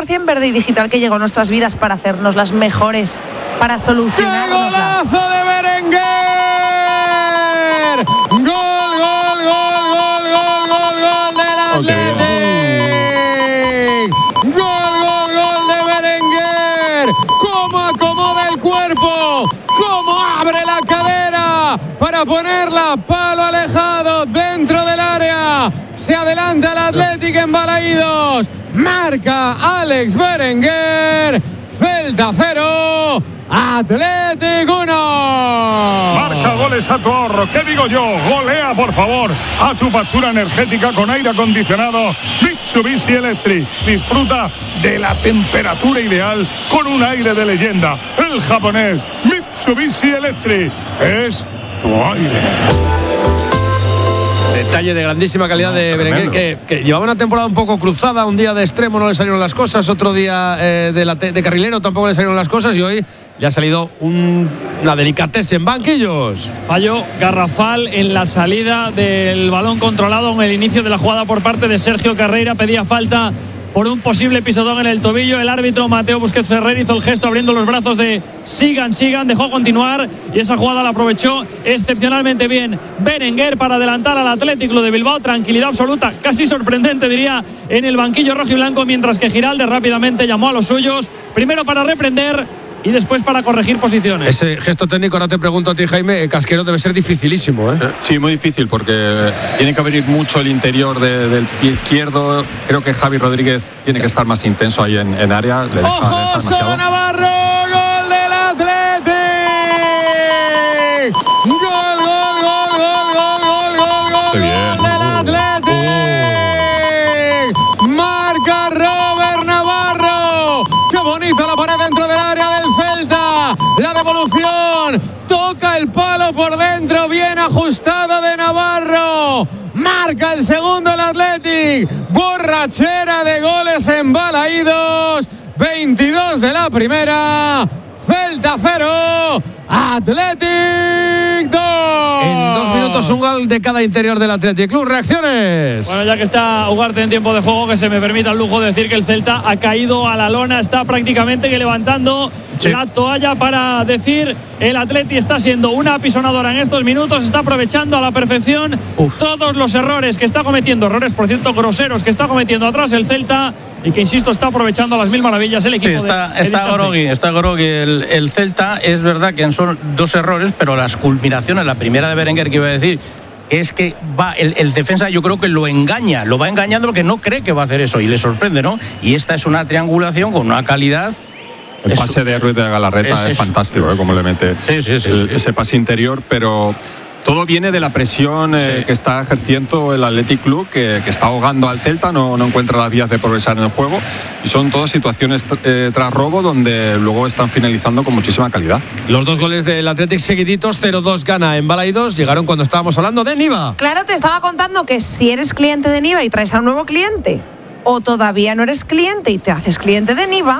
100% verde y digital que llegó a nuestras vidas para hacernos las mejores, para solucionarnos. ¡Qué golazo de Berenguer! ¡Gol, gol, gol, gol, gol, gol, gol del Athletic! ¡Gol, gol, gol de Berenguer! ¡Cómo acomoda el cuerpo! ¡Cómo abre la cadera para ponerla palo alejado dentro del área! Se adelanta el Athletic en Balaídos. Marca Alex Berenguer. Celta 0, Athletic 1. Marca goles a tu ahorro. ¿Qué digo yo? Golea, por favor, a tu factura energética con aire acondicionado Mitsubishi Electric. Disfruta de la temperatura ideal con un aire de leyenda. El japonés Mitsubishi Electric es tu aire. Detalle de grandísima calidad de Berenguer, que llevaba una temporada un poco cruzada. Un día de extremo no le salieron las cosas, otro día de carrilero tampoco le salieron las cosas, y hoy le ha salido una delicatez en banquillos. Fallo garrafal en la salida del balón controlado en el inicio de la jugada por parte de Sergio Carreira. Pedía falta por un posible pisotón en el tobillo. El árbitro Mateo Busquets Ferrer hizo el gesto abriendo los brazos de sigan, dejó continuar, y esa jugada la aprovechó excepcionalmente bien Berenguer para adelantar al Athletic Club de Bilbao. Tranquilidad absoluta, casi sorprendente diría, en el banquillo rojiblanco, mientras que Giraldez rápidamente llamó a los suyos, primero para reprender y después para corregir posiciones. Ese gesto técnico, ahora te pregunto a ti, Jaime, Casquero, debe ser dificilísimo, ¿eh? Sí, muy difícil, porque tiene que abrir mucho el interior del pie izquierdo. Creo que Javi Rodríguez tiene que estar más intenso ahí en área. Le ¡Ojo, Solo Navarro! ¡Gol del Athletic! ¡Gol, gol, gol, gol, gol, gol, gol, gol, gol del Athletic! ¡Marca Robert Navarro! ¡Qué bonita la pared dentro del área del Celta! La devolución, toca el palo por dentro, bien ajustado de Navarro. Marca el segundo el Athletic. Borrachera de goles en Balaídos. 22 de la primera. Celta 0, Athletic 2. En 2 minutos un gol de cada interior del Athletic Club. Reacciones. Bueno, ya que está Ugarte en tiempo de juego, que se me permita el lujo de decir que el Celta ha caído a la lona, está prácticamente que levantando la toalla para decir el Athletic está siendo una apisonadora en estos minutos, está aprovechando a la perfección todos los errores que está cometiendo, errores por cierto groseros que está cometiendo atrás el Celta, y que insisto está aprovechando a las mil maravillas el equipo. Sí, está grogui el Celta. Es verdad que son 2 errores, pero las culminaciones, la primera de Berenguer que iba a decir, es que va el defensa, yo creo que lo va engañando porque no cree que va a hacer eso y le sorprende, ¿no? Y esta es una triangulación con una calidad. El pase de Ruiz de Galarreta es fantástico, como le mete ese pase interior, pero todo viene de la presión que está ejerciendo el Athletic Club, que está ahogando al Celta, no encuentra las vías de progresar en el juego, y son todas situaciones tras robo donde luego están finalizando con muchísima calidad. Los 2 goles del Athletic seguiditos, 0-2 gana en Balaídos, llegaron cuando estábamos hablando de Niva. Claro, te estaba contando que si eres cliente de Niva y traes a un nuevo cliente, o todavía no eres cliente y te haces cliente de Niva,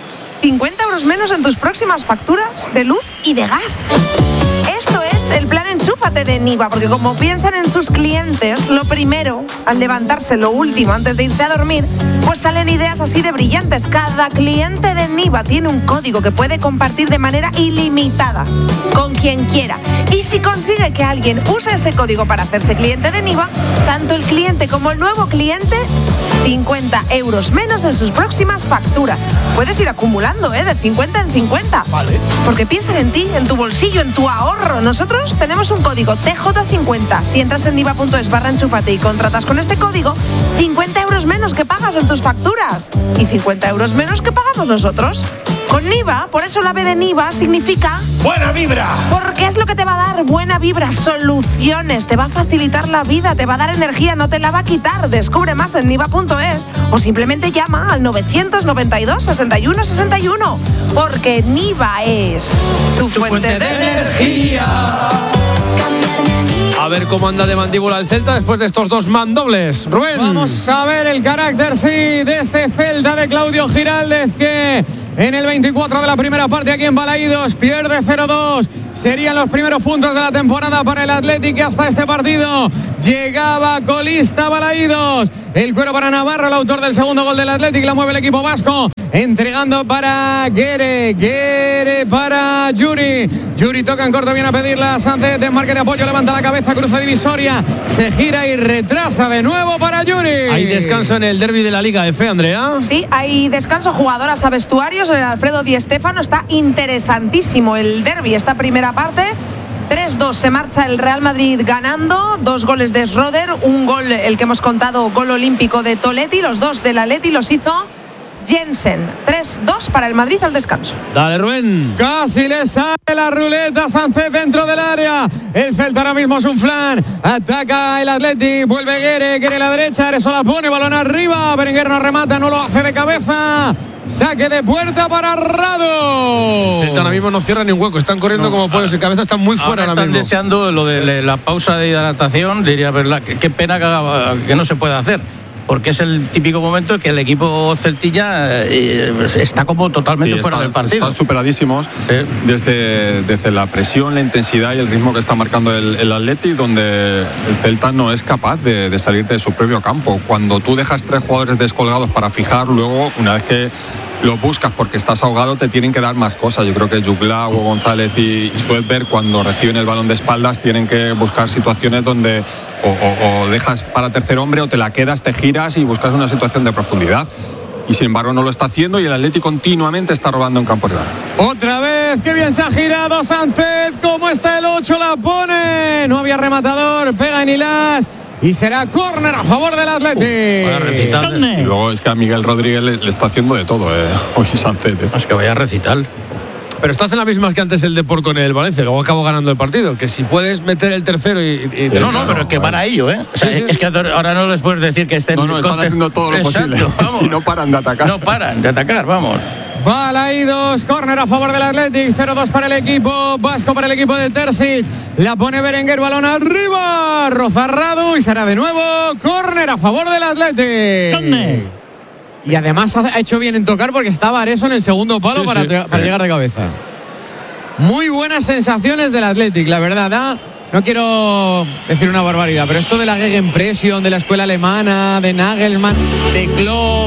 50 euros menos en tus próximas facturas de luz y de gas. Esto es el plan Enchúfate de Niva, porque como piensan en sus clientes, lo primero, al levantarse, lo último, antes de irse a dormir, pues salen ideas así de brillantes. Cada cliente de Niva tiene un código que puede compartir de manera ilimitada con quien quiera. Y si consigue que alguien use ese código para hacerse cliente de Niva, tanto el cliente como el nuevo cliente, 50 euros menos en sus próximas facturas. Puedes ir acumulando, de 50 en 50. Vale. Porque piensan en ti, en tu bolsillo, en tu ahorro. Nosotros tenemos un código TJ50. Si entras en niva.es/enchúfate y contratas con este código, 50 euros menos que pagas en tus facturas. Y 50 euros menos que pagamos nosotros. Con Niva, por eso la B de Niva significa ¡buena vibra! Porque es lo que te va a dar buena vibra, soluciones, te va a facilitar la vida, te va a dar energía, no te la va a quitar. Descubre más en niva.es o simplemente llama al 992 61 61, porque Niva es tu fuente de energía. A ver cómo anda de mandíbula el Celta después de estos 2 mandobles. Rubén. Vamos a ver el carácter, sí, de este Celta de Claudio Giraldez, que en el 24 de la primera parte aquí en Balaídos pierde 0-2 serían los primeros puntos de la temporada para el Athletic, que hasta este partido llegaba colista Balaídos. El cuero para Navarro, el autor del segundo gol del Athletic, la mueve el equipo vasco, entregando para Guere para Yuri. Yuri toca en corto, viene a pedirla a Sánchez, desmarque de apoyo, levanta la cabeza, cruza divisoria, se gira y retrasa de nuevo para Yuri. ¿Hay descanso en el derbi de la Liga F, Andrea? Sí, hay descanso, jugadoras a vestuarios. El Alfredo Di Stéfano, está interesantísimo el derbi, esta primera parte. 3-2 se marcha el Real Madrid ganando, 2 goles de Schroeder, un gol, el que hemos contado, gol olímpico de Toletti, los 2 del Atleti los hizo Jensen. 3-2 para el Madrid al descanso. Dale, Rubén. Casi le sale la ruleta Sánchez dentro del área. El Celta ahora mismo es un flan. Ataca el Athletic. Vuelve Guere a la derecha. Areso la pone. Balón arriba. Berenguer no remata. No lo hace de cabeza. Saque de puerta para Rado. El Celta ahora mismo no cierra ni un hueco. Están corriendo como pueden. En cabeza están muy fuera ahora mismo. Están deseando lo de la pausa de hidratación. Diría, verdad, qué pena que no se pueda hacer. Porque es el típico momento en que el equipo celtilla está como totalmente fuera del partido. Están superadísimos desde la presión, la intensidad y el ritmo que está marcando el Atleti, donde el Celta no es capaz de salir de su propio campo. Cuando tú dejas 3 jugadores descolgados para fijar, luego, una vez que lo buscas porque estás ahogado, te tienen que dar más cosas. Yo creo que Jugla, Hugo González y Suedberg, cuando reciben el balón de espaldas, tienen que buscar situaciones donde o dejas para tercer hombre o te la quedas, te giras y buscas una situación de profundidad. Y sin embargo no lo está haciendo y el Atleti continuamente está robando en campo rival. Otra vez, qué bien se ha girado Sánchez. ¿Cómo está el 8? La pone. No había rematador, pega en Hilás. Y será córner a favor del Athletic. Y luego es que a Miguel Rodríguez le está haciendo de todo hoy Sánchez. Es que vaya recital. Pero estás en la misma que antes el Depor con el Valencia, luego acabó ganando el partido. Que si puedes meter el tercero y no, pero es que van a ello, O sea, sí. Es que ahora no les puedes decir que estén. No, están haciendo todo lo posible. Si no paran de atacar. No paran de atacar, vamos. Balaídos, córner a favor del Athletic, 0-2 para el equipo vasco, para el equipo de Terzic. La pone Berenguer, balón arriba, roza Radu y será de nuevo córner a favor del Athletic. Y además ha hecho bien en tocar porque estaba Areso en el segundo palo para llegar de cabeza. Muy buenas sensaciones del Athletic, la verdad. No quiero decir una barbaridad, pero esto de la Gegenpressing, de la escuela alemana, de Nagelsmann, de Klopp,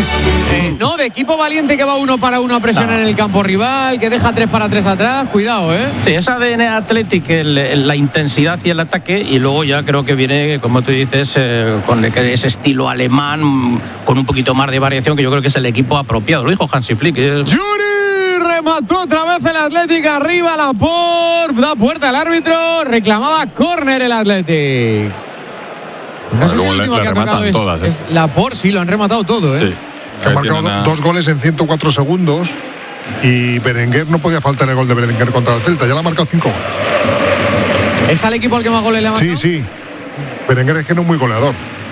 de equipo valiente que va 1 para 1 a presionar en el campo rival, que deja 3 para 3 atrás, cuidado, Sí, esa ADN Athletic, la intensidad y el ataque, y luego ya creo que viene, como tú dices, con ese estilo alemán, con un poquito más de variación, que yo creo que es el equipo apropiado. Lo dijo Hansi Flick. Yuri remató otra vez el Athletic arriba, da puerta al árbitro, reclamaba córner el Athletic. No sé si el último que ha tocado todas, es Laporte, sí, lo han rematado todo, Sí. Ha marcado 2 goles en 104 segundos y Berenguer no podía faltar el gol de Berenguer contra el Celta, ya le ha marcado 5 goles. ¿Es al equipo al que más goles le ha marcado? Sí. Berenguer es que no es muy goleador.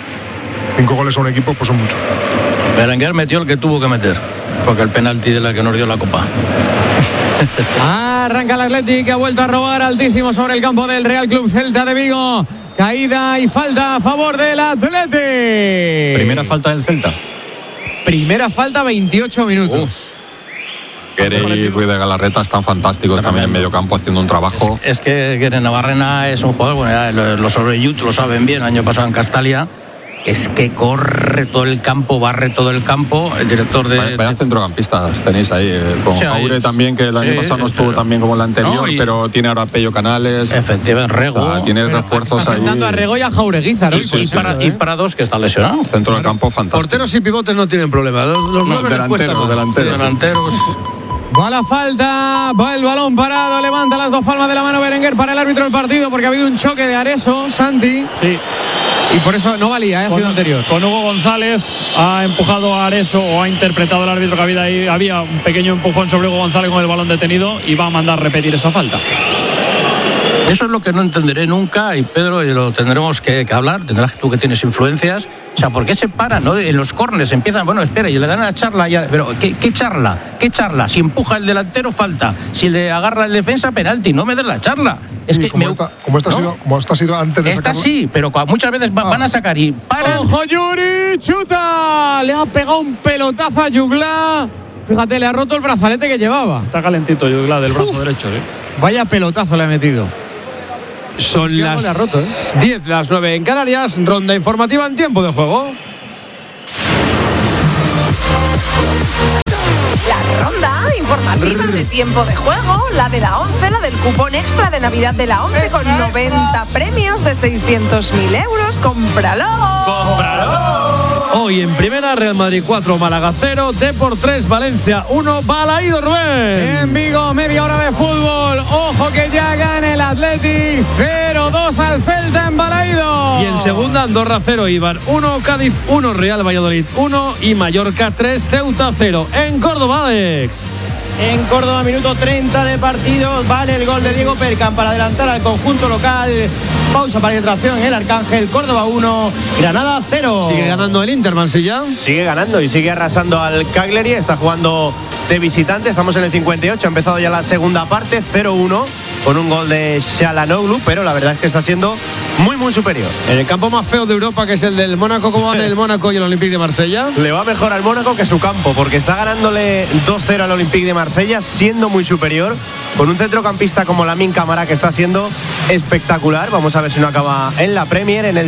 5 goles a un equipo pues son muchos. Berenguer metió el que tuvo que meter, porque el penalti de la que nos dio la copa. Arranca el Athletic, que ha vuelto a robar altísimo sobre el campo del Real Club Celta de Vigo. Caída y falta a favor del Athletic. Primera falta del Celta. Primera falta, 28 minutos. Guere y Ruiz de Galarreta están fantásticos también en medio campo haciendo un trabajo. Es que Guere Navarrena es un jugador, bueno, los Oreyut lo saben bien, el año pasado en Castalia, es que corre todo el campo, barre todo el campo. El director de... Vaya centrocampistas tenéis ahí, con Jaure también, que el año pasado no estuvo tan bien como el anterior, pero tiene ahora Pello Canales. Efectivamente, Rego. Tiene refuerzos ahí. Está sentando a Rego y a Jaureguizar. Y Prados, que está lesionado. Centro del campo fantástico. Porteros y pivotes no tienen problema. Los delanteros. Va la falta, va el balón parado, levanta las 2 palmas de la mano Berenguer para el árbitro del partido, porque ha habido un choque de Areso, Santi. Sí. Y por eso no valía, ha sido anterior. Con Hugo González ha empujado a Areso, o ha interpretado el árbitro que había un pequeño empujón sobre Hugo González con el balón detenido y va a mandar repetir esa falta. Eso es lo que no entenderé nunca, y Pedro, y lo tendremos que hablar, tendrás tú que tienes influencias. O sea, ¿por qué se paran, no? En los córneres empiezan, bueno, espera, y le dan la charla, pero ¿qué charla? ¿Qué charla? Si empuja el delantero, falta. Si le agarra el defensa, penalti. No me des la charla. Es que como esta ha sido antes de esta sacarla. Sí, pero muchas veces van a sacar y paran. ¡Ojo, Yuri! ¡Chuta! Le ha pegado un pelotazo a Jugla. Fíjate, le ha roto el brazalete que llevaba. Está calentito Juglar del brazo derecho, ¿eh? Vaya pelotazo le ha metido. Son las 10, las 9 en Canarias. Ronda informativa en tiempo de juego. La ronda informativa de tiempo de juego, la de la 11, la del cupón extra de Navidad de la 11 con 90 premios de 600.000 euros. ¡Cómpralo! Hoy en primera, Real Madrid 4, Málaga 0, Depor 3, Valencia 1, Balaído Rubén. En Vigo, media hora de fútbol. Ojo que ya gana el Athletic 0-2 al Celta en Balaído. Y en segunda, Andorra 0, Eibar 1, Cádiz 1, Real Valladolid 1 y Mallorca 3, Ceuta 0. En Córdoba, Alex. En Córdoba, minuto 30 de partido, vale el gol de Diego Percan para adelantar al conjunto local. Pausa para hidratación en el Arcángel. Córdoba 1, Granada 0. Sigue ganando el Inter, Mansilla. Sigue ganando y sigue arrasando al Cagliari. Está jugando de visitante. Estamos en el 58. Ha empezado ya la segunda parte, 0-1 con un gol de Çalhanoğlu, pero la verdad es que está siendo muy superior. En el campo más feo de Europa, que es el del Mónaco, ¿cómo van el Mónaco y el Olympique de Marsella? Le va mejor al Mónaco que su campo, porque está ganándole 2-0 al Olympique de Marsella, siendo muy superior, con un centrocampista como Lamine Camara que está siendo espectacular. Vamos a ver si no acaba en la Premier. En el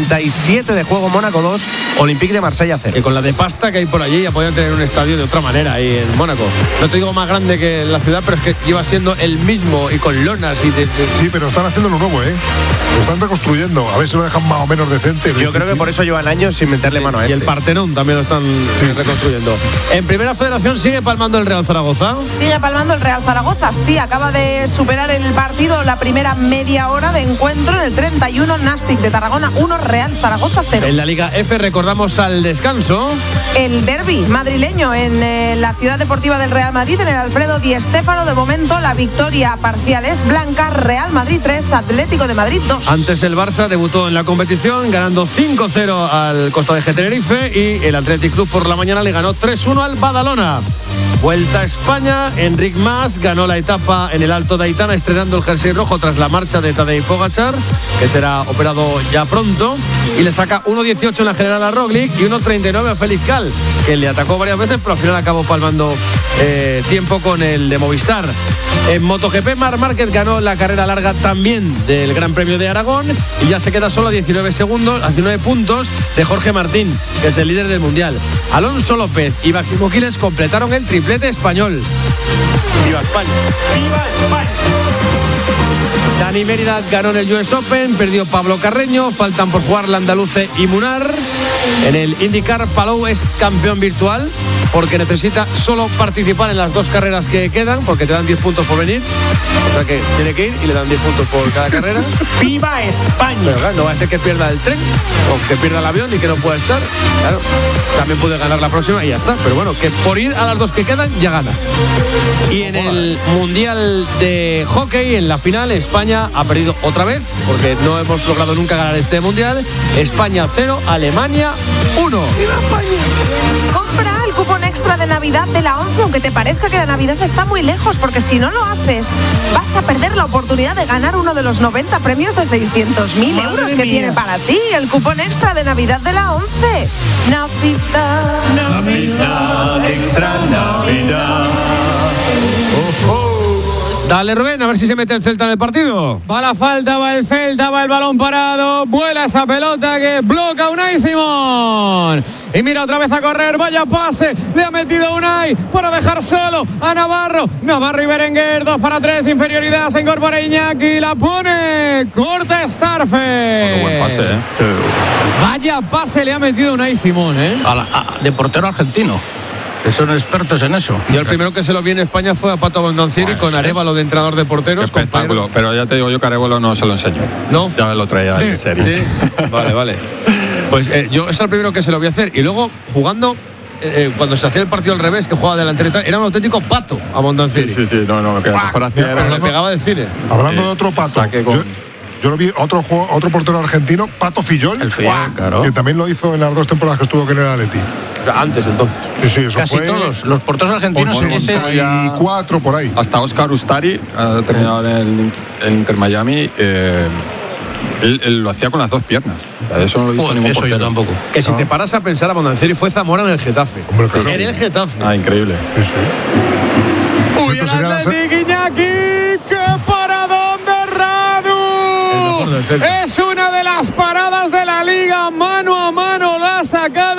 57 de juego, Mónaco 2, Olympique de Marsella 0. Que con la de pasta que hay por allí ya podían tener un estadio de otra manera ahí en Mónaco. No te digo más grande que la ciudad, pero es que lleva siendo el mismo y con lonas y Sí, pero están haciendo lo nuevo, lo están reconstruyendo, a ver si lo dejan más o menos decente. Yo creo que por eso llevan años sin meterle mano a este. Y el Partenón también lo están reconstruyendo. En Primera Federación sigue palmando el Real Zaragoza. Sigue palmando el Real Zaragoza, sí, acaba de superar el partido, la primera media hora de encuentro en el 31, Nàstic de Tarragona 1, Real Zaragoza 0. En la Liga F recordamos al descanso. El derbi madrileño en la Ciudad Deportiva del Real Madrid, en el Alfredo Di Stéfano. De momento la victoria parcial es blanca, Real Madrid 3, Atlético de Madrid 2. Antes el Barça debutó en la competición ganando 5-0 al Costa de Tenerife y el Athletic Club por la mañana le ganó 3-1 al Badalona. Vuelta a España, Enric Mas ganó la etapa en el Alto de Aitana estrenando el jersey rojo tras la marcha de Tadej Pogačar, que será operado ya pronto, y le saca 1.18 en la general a Roglic y 1.39 a Félix Gal, que le atacó varias veces pero al final acabó palmando tiempo con el de Movistar. En MotoGP, Marc Márquez ganó la carrera larga también del Gran Premio de Aragón y ya se queda solo a 19 puntos de Jorge Martín, que es el líder del Mundial. Alonso López y Máximo Quiles completaron el triplete español. ¡Viva España! ¡Viva España! Dani Mérida ganó en el US Open, perdió Pablo Carreño, faltan por jugar Landaluce y Munar. En el IndyCar, Palou es campeón virtual porque necesita solo participar en las dos carreras que quedan, porque te dan 10 puntos por venir, o sea que tiene que ir y le dan 10 puntos por cada carrera. ¡Viva España! Pero claro, no va a ser que pierda el tren o que pierda el avión y que no pueda estar. Claro, también puede ganar la próxima y ya está, pero bueno, que por ir a las dos que quedan ya gana. Y en el Mundial de Hockey, en la final, España ha perdido otra vez porque no hemos logrado nunca ganar este Mundial. España 0, Alemania 1. ¡Viva España! Compra el cupón extra de Navidad de la 11, aunque te parezca que la Navidad está muy lejos, porque si no lo haces vas a perder la oportunidad de ganar uno de los 90 premios de 600.000 euros que tiene para ti el cupón extra de Navidad de la 11. Navidad, Navidad, extra Navidad. Dale, Rubén, a ver si se mete el Celta en el partido. Va la falta, va el Celta, va el balón parado. Vuela esa pelota que bloca Unai Simón. Y mira otra vez a correr, vaya pase. Le ha metido Unai para dejar solo a Navarro. Navarro y Berenguer, 2-3, inferioridad. Se incorpora Iñaki, la pone. Corta Starfe. Qué buen pase, Vaya pase le ha metido Unai Simón, de portero argentino. Que son expertos en eso. Yo el primero que se lo vi en España fue a Pato Abondancieri con Arévalo de entrenador de porteros. Espectáculo, pero ya te digo yo que Arévalo no se lo enseño. ¿No? Ya lo traía en serie. Sí, vale. Pues yo es el primero que se lo voy a hacer. Y luego jugando, cuando se hacía el partido al revés, que jugaba delantero y tal, era un auténtico pato Abondancieri. Sí, no, lo que mejor hacía era... Le pegaba de cine. Hablando de otro pato, yo lo vi, otro portero argentino, Pato Fillol, el Fillol, claro, que también lo hizo en las 2 temporadas que estuvo con el Atleti. Antes, entonces. Sí, eso casi fue todos los porteros argentinos en ese... 84 por ahí. Hasta Oscar Ustari, ha terminado en el Inter Miami. Él lo hacía con las dos piernas. Eso no lo he visto ningún portero. Yo tampoco. Que si te paras a pensar, Abondancieri fue Zamora en el Getafe. Hombre, claro. En el Getafe. Increíble. ¡Uy, el Athletic, Iñaki! ¡Qué paradón de Radu! Es una de las paradas de la Liga. Mano a mano la ha sacado